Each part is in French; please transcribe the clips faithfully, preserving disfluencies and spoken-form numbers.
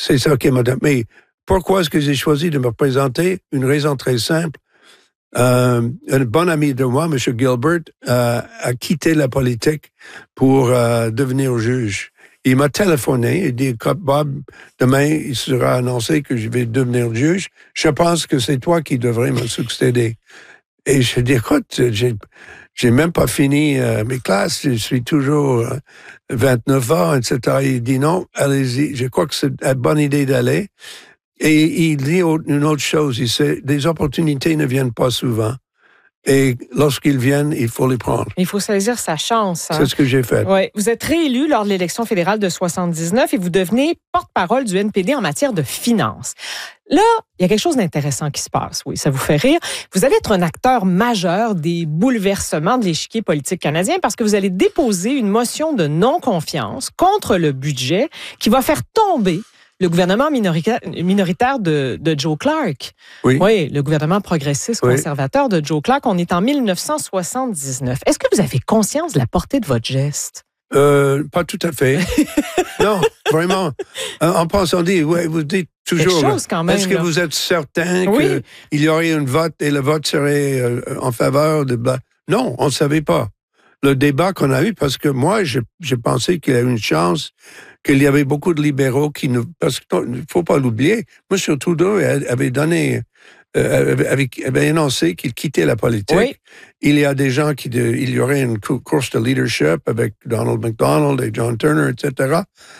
c'est ça qui m'a donné. Mais pourquoi est-ce que j'ai choisi de me présenter? Une raison très simple. Euh, un bon ami de moi, M. Gilbert, euh, a quitté la politique pour euh, devenir juge. Il m'a téléphoné et dit, Bob, demain, il sera annoncé que je vais devenir juge. Je pense que c'est toi qui devrais me succéder. Et je dis, écoute, j'ai, j'ai même pas fini euh, mes classes, je suis toujours euh, vingt-neuf ans, et cetera. Il dit, non, allez-y, je crois que c'est une bonne idée d'aller. Et il dit une autre chose, il sait, des opportunités ne viennent pas souvent. Et lorsqu'ils viennent, il faut les prendre. Il faut saisir sa chance. Hein? C'est ce que j'ai fait. Oui. Vous êtes réélu lors de l'élection fédérale de soixante-dix-neuf et vous devenez porte-parole du N P D en matière de finances. Là, il y a quelque chose d'intéressant qui se passe. Oui, ça vous fait rire. Vous allez être un acteur majeur des bouleversements de l'échiquier politique canadien parce que vous allez déposer une motion de non-confiance contre le budget qui va faire tomber le gouvernement minoritaire, minoritaire de, de Joe Clark. Oui. Oui, le gouvernement progressiste oui. conservateur de Joe Clark. On est en mille neuf cent soixante-dix-neuf. Est-ce que vous avez conscience de la portée de votre geste? Euh, pas tout à fait. Non, vraiment. En pensant dire, ouais, vous dites toujours, quelque chose quand même, est-ce que là. vous êtes certain Oui. qu'il y aurait un vote et le vote serait euh, en faveur de... Non, on ne savait pas. Le débat qu'on a eu, parce que moi, je, je pensais qu'il y avait une chance qu'il y avait beaucoup de libéraux qui ne... Parce qu'il ne faut pas l'oublier, M. Trudeau avait donné... Euh, avait, avait annoncé qu'il quittait la politique. Oui. Il y a des gens qui... De, il y aurait une course de leadership avec Donald McDonald et John Turner, et cetera.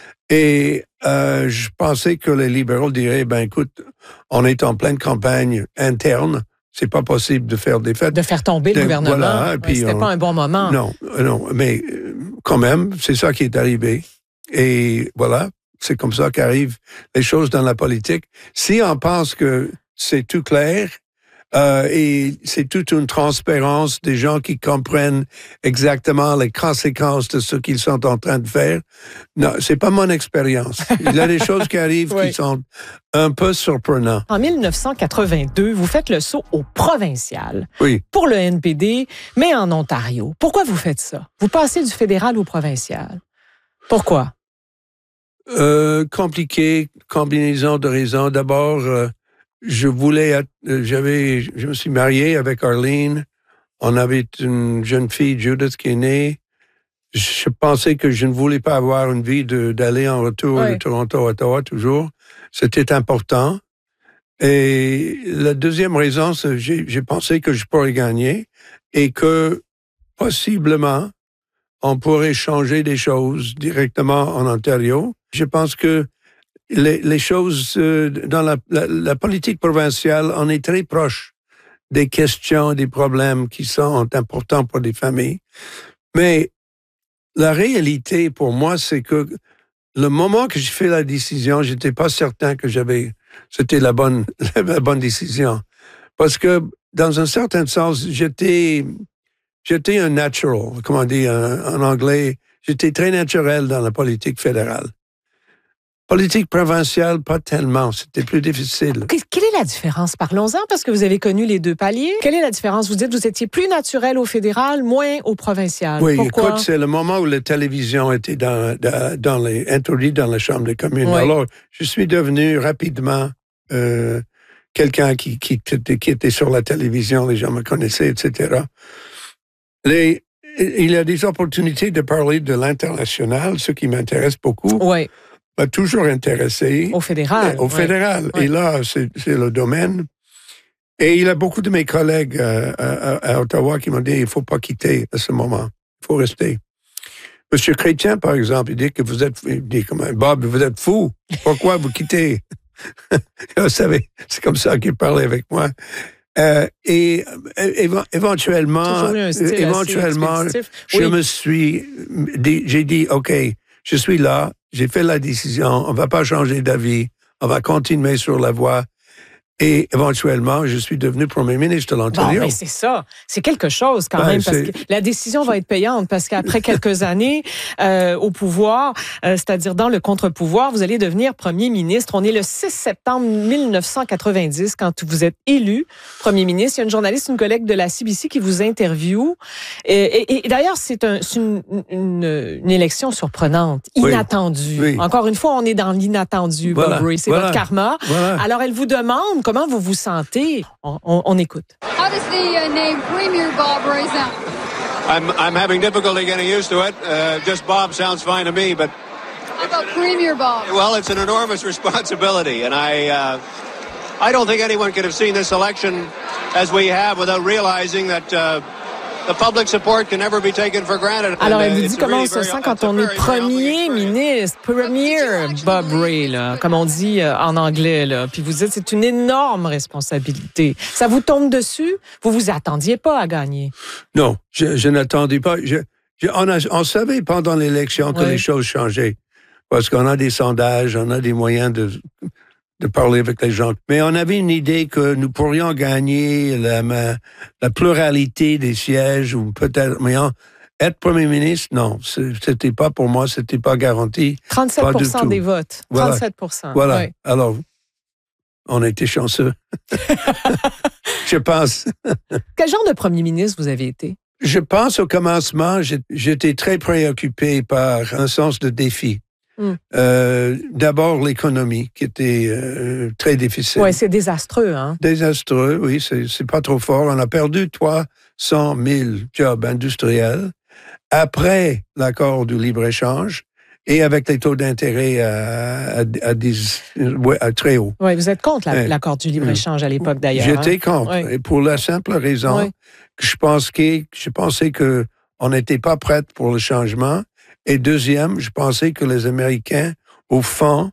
Et euh, je pensais que les libéraux diraient, ben écoute, on est en pleine campagne interne, c'est pas possible de faire des fêtes. De faire tomber de, le gouvernement. Voilà, et puis ouais, c'était on, pas un bon moment. Non, non, mais quand même, c'est ça qui est arrivé. Et voilà, c'est comme ça qu'arrivent les choses dans la politique. Si on pense que c'est tout clair, euh, et c'est toute une transparence des gens qui comprennent exactement les conséquences de ce qu'ils sont en train de faire. Non, c'est pas mon expérience. Il y a des choses qui arrivent oui. qui sont un peu surprenantes. En mille neuf cent quatre-vingt-deux, vous faites le saut au provincial. Oui. Pour le N P D, mais en Ontario. Pourquoi vous faites ça? Vous passez du fédéral au provincial. Pourquoi? Euh, compliqué, combinaison de raisons. D'abord, euh, je voulais, être, j'avais, je me suis marié avec Arlene. On avait une jeune fille, Judith, qui est née. Je pensais que je ne voulais pas avoir une vie de, d'aller en retour oui. de Toronto à Ottawa toujours. C'était important. Et la deuxième raison, c'est que j'ai, j'ai pensé que je pourrais gagner et que possiblement, on pourrait changer des choses directement en Ontario. Je pense que les, les choses euh, dans la, la, la politique provinciale, on est très proche des questions, des problèmes qui sont importants pour les familles. Mais la réalité pour moi, c'est que le moment que j'ai fait la décision, j'étais pas certain que j'avais, c'était la bonne, la bonne décision. Parce que dans un certain sens, j'étais, j'étais un natural, comment dire en, en anglais, j'étais très naturel dans la politique fédérale. Politique provinciale, pas tellement. C'était plus difficile. Quelle est la différence? Parlons-en, parce que vous avez connu les deux paliers. Quelle est la différence? Vous dites que vous étiez plus naturel au fédéral, moins au provincial. Oui, pourquoi? Écoute, c'est le moment où la télévision était dans, dans, dans les, introduite dans la Chambre des communes. Oui. Alors, je suis devenu rapidement euh, quelqu'un qui, qui, qui était sur la télévision, les gens me connaissaient, et cetera. Les, il y a des opportunités de parler de l'international, ce qui m'intéresse beaucoup. Oui. m'a toujours intéressé. Au fédéral. Au oui. fédéral. Oui. Et là, c'est, c'est le domaine. Et il y a beaucoup de mes collègues euh, à, à Ottawa qui m'ont dit, il ne faut pas quitter à ce moment. Il faut rester. Monsieur Chrétien, par exemple, il dit que vous êtes, il dit comme Bob, vous êtes fou. Pourquoi vous quittez? Vous savez, c'est comme ça qu'il parlait avec moi. Euh, et éve- éventuellement, éventuellement, je oui. me suis dit, j'ai dit, OK, je suis là, j'ai fait la décision, on va pas changer d'avis, on va continuer sur la voie. Et éventuellement, je suis devenu premier ministre de l'Ontario. Bon, mais c'est ça. C'est quelque chose quand ben, même, parce que la décision va être payante, parce qu'après quelques années euh, au pouvoir, euh, c'est-à-dire dans le contre-pouvoir, vous allez devenir premier ministre. On est le six septembre mille neuf cent quatre-vingt-dix quand vous êtes élu premier ministre. Il y a une journaliste, une collègue de la C B C qui vous interviewe. Et, et, et d'ailleurs, c'est, un, c'est une, une, une élection surprenante, inattendue. Oui. Oui. Encore une fois, on est dans l'inattendu, voilà. Bob Rae. C'est voilà. votre karma. Voilà. Alors, elle vous demande comment vous vous sentez. On, on, on écoute. How does the uh, name Premier Bob Rae sound? I'm I'm having difficulty getting used to it. Uh, just Bob sounds fine to me, but how about Premier Bob? Well, it's an enormous responsibility, and I uh, I don't think anyone could have seen this election as we have without realizing that. Uh, The public support can never be taken for granted. Alors, elle vous dit comment on se sent quand on est premier ministre, premier Bob Rae, là, comme on dit en anglais. Là. Puis vous dites, c'est une énorme responsabilité. Ça vous tombe dessus? Vous vous attendiez pas à gagner? Non, je, je n'attendais pas. Je, je, on, a, on savait pendant l'élection que oui. les choses changeaient. Parce qu'on a des sondages, on a des moyens de... de parler avec les gens. Mais on avait une idée que nous pourrions gagner la, la pluralité des sièges ou peut-être, mais en, être premier ministre, non, c'était pas pour moi, c'était pas garanti. trente-sept pour cent des votes. Voilà. trente-sept pour cent. Voilà. Oui. Alors, on a été chanceux. Je pense. Quel genre de premier ministre vous avez été? Je pense au commencement, j'étais très préoccupé par un sens de défi. Mm. Euh, d'abord, l'économie, qui était euh, très difficile. Oui, c'est désastreux, hein? Désastreux, oui, c'est, c'est pas trop fort. On a perdu trois cent mille jobs industriels après l'accord du libre-échange et avec les taux d'intérêt à, à, à, dix, à très haut. Oui, vous êtes contre la, l'accord du libre-échange à l'époque, d'ailleurs. J'étais hein? contre, oui. Et pour la simple raison oui. que je pensais, je pensais qu'on n'était pas prêts pour le changement. Et deuxième, je pensais que les Américains, au fond,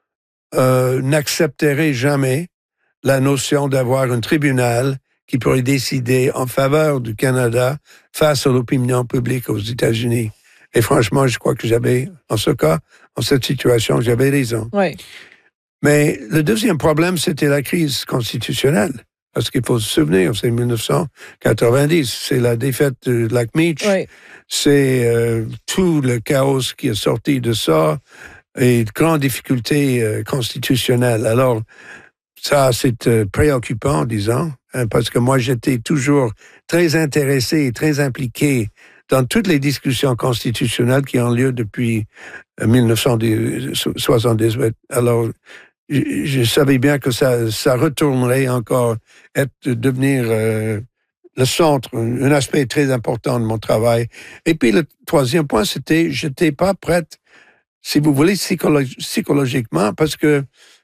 euh, n'accepteraient jamais la notion d'avoir un tribunal qui pourrait décider en faveur du Canada face à l'opinion publique aux États-Unis. Et franchement, je crois que j'avais, en ce cas, en cette situation, j'avais raison. Oui. Mais le deuxième problème, c'était la crise constitutionnelle. Parce qu'il faut se souvenir, c'est dix-neuf cent quatre-vingt-dix, c'est la défaite de Lac-Meach, oui. c'est euh, tout le chaos qui est sorti de ça et de grandes difficultés euh, constitutionnelles. Alors, ça, c'est euh, préoccupant, disons, hein, parce que moi, j'étais toujours très intéressé et très impliqué dans toutes les discussions constitutionnelles qui ont lieu depuis euh, dix-neuf cent soixante-dix-huit. Alors, Je, je savais bien que ça, ça retournerait encore, être, devenir euh, le centre, un aspect très important de mon travail. Et puis le troisième point, c'était, j'étais pas prête, si vous voulez, psychologi- psychologiquement, parce que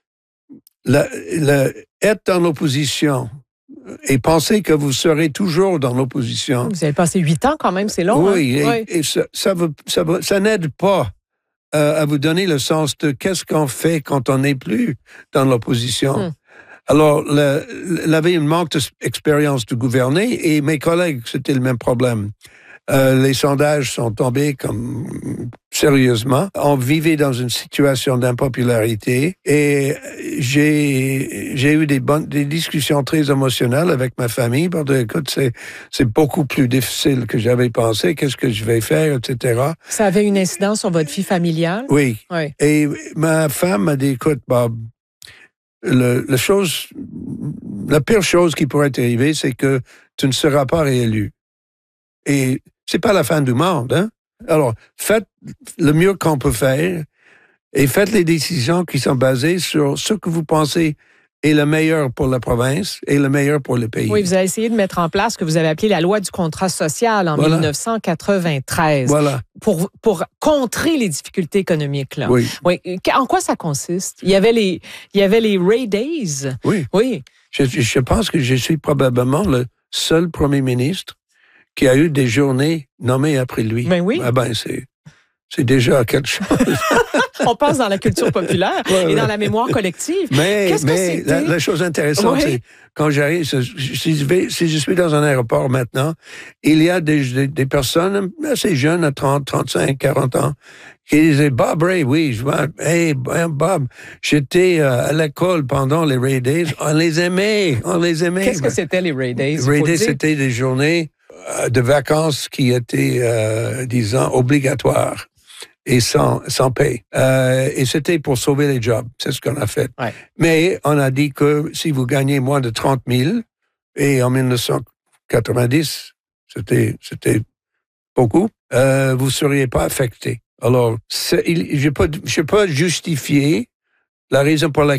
la, la, être dans l'opposition et penser que vous serez toujours dans l'opposition. Vous avez passé huit ans quand même, c'est long. Oui, hein? et, oui. et ça, ça, veut, ça, veut, ça n'aide pas. Euh, à vous donner le sens de qu'est-ce qu'on fait quand on n'est plus dans l'opposition. Hmm. Alors, il avait un manque d'expérience de gouverner et mes collègues, c'était le même problème. Euh, les sondages sont tombés comme sérieusement. On vivait dans une situation d'impopularité et j'ai, j'ai eu des bonnes, des discussions très émotionnelles avec ma famille. Pour dire, écoute, c'est, c'est beaucoup plus difficile que j'avais pensé. Qu'est-ce que je vais faire, et cetera. Ça avait une incidence sur votre vie familiale? Oui. oui. Et ma femme m'a dit, écoute, Bob, le, la chose, la pire chose qui pourrait t'arriver, c'est que tu ne seras pas réélu. Et c'est pas la fin du monde, hein? Alors, faites le mieux qu'on peut faire et faites les décisions qui sont basées sur ce que vous pensez est le meilleur pour la province et le meilleur pour le pays. Oui, vous avez essayé de mettre en place ce que vous avez appelé la loi du contrat social en voilà. dix-neuf cent quatre-vingt-treize. Voilà. Pour, pour contrer les difficultés économiques, là. Oui. oui. En quoi ça consiste? Il y avait les, il y avait les Rae Days. Oui. Oui. Je, je pense que je suis probablement le seul premier ministre qui a eu des journées nommées après lui. Ben oui. Ah ben, c'est, c'est déjà quelque chose. On passe dans la culture populaire ouais, et ouais. dans la mémoire collective. Mais, Qu'est-ce que mais c'était? la, la chose intéressante, Oui. c'est quand j'arrive, si je, vais, si je suis dans un aéroport maintenant, il y a des, des, des personnes assez jeunes, à trente, trente-cinq, quarante ans, qui disaient, Bob Ray, oui, je vois, hey, Bob, j'étais euh, à l'école pendant les Ray Days, on les aimait, on les aimait. Qu'est-ce que c'était les Ray Days? Les Ray Days, c'était des journées euh, de vacances qui étaient, euh, disons, obligatoires et sans, sans paye. Euh, et c'était pour sauver les jobs. C'est ce qu'on a fait. Ouais. Mais on a dit que si vous gagnez moins de trente mille, et en dix-neuf cent quatre-vingt-dix, c'était, c'était beaucoup, euh, vous ne seriez pas affecté. Alors, c'est, il, je ne peux, je peux justifier la raison pour laquelle